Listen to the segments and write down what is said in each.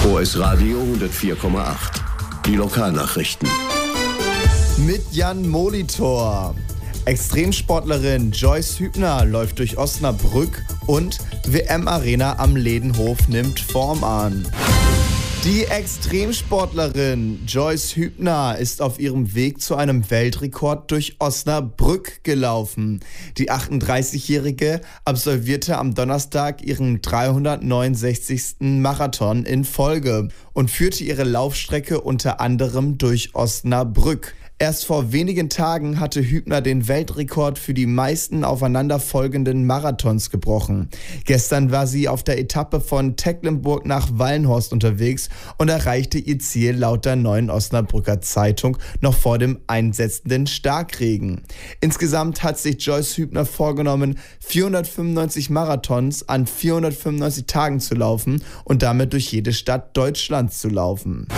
OS Radio 104,8. Die Lokalnachrichten. Mit Jan Molitor. Extremsportlerin Joyce Hübner läuft durch Osnabrück und WM-Arena am Ledenhof nimmt Form an. Die Extremsportlerin Joyce Hübner ist auf ihrem Weg zu einem Weltrekord durch Osnabrück gelaufen. Die 38-Jährige absolvierte am Donnerstag ihren 369. Marathon in Folge und führte ihre Laufstrecke unter anderem durch Osnabrück. Erst vor wenigen Tagen hatte Hübner den Weltrekord für die meisten aufeinanderfolgenden Marathons gebrochen. Gestern war sie auf der Etappe von Tecklenburg nach Wallenhorst unterwegs und erreichte ihr Ziel laut der Neuen Osnabrücker Zeitung noch vor dem einsetzenden Starkregen. Insgesamt hat sich Joyce Hübner vorgenommen, 495 Marathons an 495 Tagen zu laufen und damit durch jede Stadt Deutschlands zu laufen.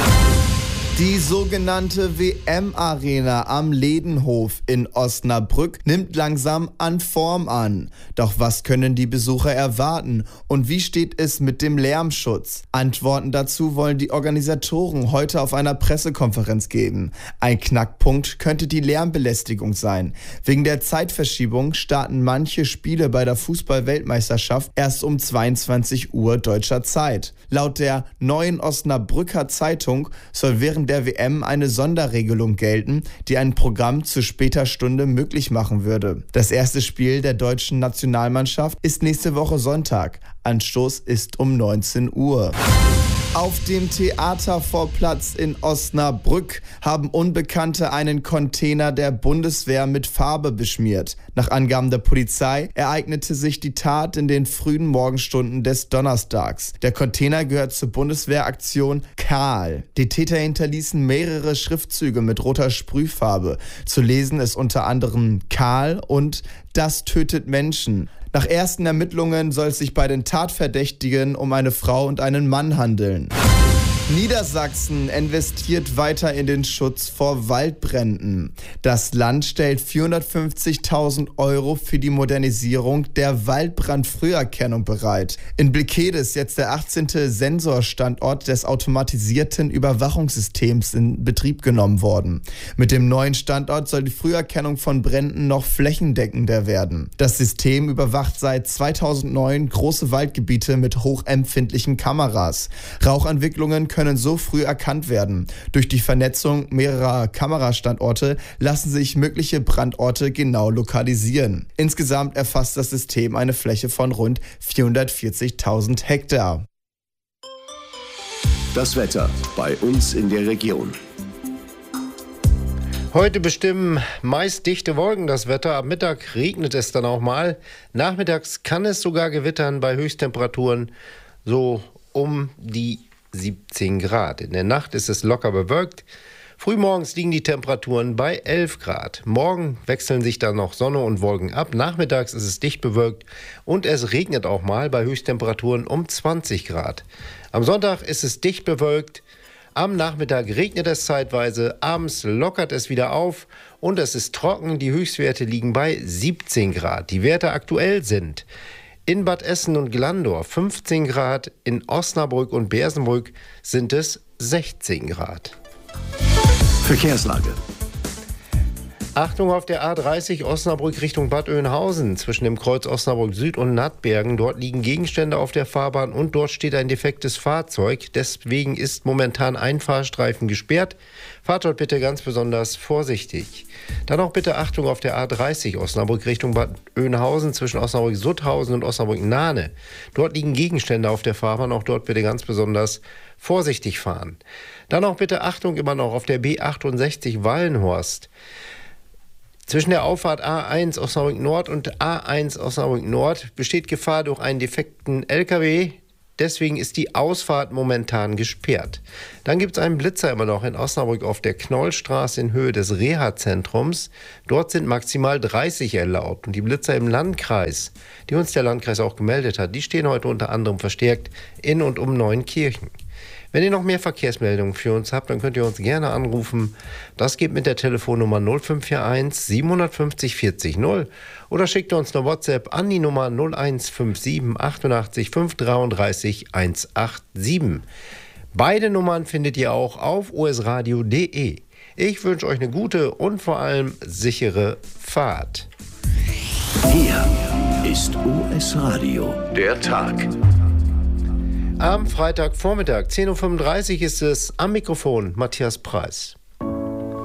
Die sogenannte WM-Arena am Ledenhof in Osnabrück nimmt langsam an Form an. Doch was können die Besucher erwarten und wie steht es mit dem Lärmschutz? Antworten dazu wollen die Organisatoren heute auf einer Pressekonferenz geben. Ein Knackpunkt könnte die Lärmbelästigung sein. Wegen der Zeitverschiebung starten manche Spiele bei der Fußball-Weltmeisterschaft erst um 22 Uhr deutscher Zeit. Laut der Neuen Osnabrücker Zeitung soll während der WM eine Sonderregelung gelten, die ein Programm zu später Stunde möglich machen würde. Das erste Spiel der deutschen Nationalmannschaft ist nächste Woche Sonntag. Anstoß ist um 19 Uhr. Auf dem Theatervorplatz in Osnabrück haben Unbekannte einen Container der Bundeswehr mit Farbe beschmiert. Nach Angaben der Polizei ereignete sich die Tat in den frühen Morgenstunden des Donnerstags. Der Container gehört zur Bundeswehraktion Karl. Die Täter hinterließen mehrere Schriftzüge mit roter Sprühfarbe. Zu lesen ist unter anderem Karl und Das tötet Menschen. Nach ersten Ermittlungen soll es sich bei den Tatverdächtigen um eine Frau und einen Mann handeln. Niedersachsen investiert weiter in den Schutz vor Waldbränden. Das Land stellt 450.000 € für die Modernisierung der Waldbrandfrüherkennung bereit. In Blickede ist jetzt der 18. Sensorstandort des automatisierten Überwachungssystems in Betrieb genommen worden. Mit dem neuen Standort soll die Früherkennung von Bränden noch flächendeckender werden. Das System überwacht seit 2009 große Waldgebiete mit hochempfindlichen Kameras. Rauchentwicklungen können so früh erkannt werden. Durch die Vernetzung mehrerer Kamerastandorte lassen sich mögliche Brandorte genau lokalisieren. Insgesamt erfasst das System eine Fläche von rund 440.000 Hektar. Das Wetter bei uns in der Region. Heute bestimmen meist dichte Wolken das Wetter. Am Mittag regnet es dann auch mal. Nachmittags kann es sogar gewittern bei Höchsttemperaturen so um die 17 Grad. In der Nacht ist es locker bewölkt. Frühmorgens liegen die Temperaturen bei 11 Grad. Morgen wechseln sich dann noch Sonne und Wolken ab. Nachmittags ist es dicht bewölkt und es regnet auch mal bei Höchsttemperaturen um 20 Grad. Am Sonntag ist es dicht bewölkt. Am Nachmittag regnet es zeitweise. Abends lockert es wieder auf und es ist trocken. Die Höchstwerte liegen bei 17 Grad. Die Werte aktuell sind: in Bad Essen und Glandorf 15 Grad, in Osnabrück und Bersenbrück sind es 16 Grad. Verkehrslage. Achtung auf der A30 Osnabrück Richtung Bad Oeynhausen zwischen dem Kreuz Osnabrück Süd und Nattbergen. Dort liegen Gegenstände auf der Fahrbahn und dort steht ein defektes Fahrzeug. Deswegen ist momentan ein Fahrstreifen gesperrt. Fahrt dort bitte ganz besonders vorsichtig. Dann auch bitte Achtung auf der A30 Osnabrück Richtung Bad Oeynhausen zwischen Osnabrück-Sutthausen und Osnabrück-Nahne. Dort liegen Gegenstände auf der Fahrbahn. Auch dort bitte ganz besonders vorsichtig fahren. Dann auch bitte Achtung immer noch auf der B68 Wallenhorst. Zwischen der Auffahrt A1 Osnabrück Nord und A1 Osnabrück Nord besteht Gefahr durch einen defekten LKW. Deswegen ist die Ausfahrt momentan gesperrt. Dann gibt es einen Blitzer immer noch in Osnabrück auf der Knollstraße in Höhe des Reha-Zentrums. Dort sind maximal 30 erlaubt. Und die Blitzer im Landkreis, die uns der Landkreis auch gemeldet hat, die stehen heute unter anderem verstärkt in und um Neunkirchen. Wenn ihr noch mehr Verkehrsmeldungen für uns habt, dann könnt ihr uns gerne anrufen. Das geht mit der Telefonnummer 0541 750 40 0 oder schickt uns eine WhatsApp an die Nummer 0157 88 533 187. Beide Nummern findet ihr auch auf osradio.de. Ich wünsche euch eine gute und vor allem sichere Fahrt. Hier ist OS Radio, der Tag. Am Freitagvormittag, 10.35 Uhr, ist es am Mikrofon Matthias Preis.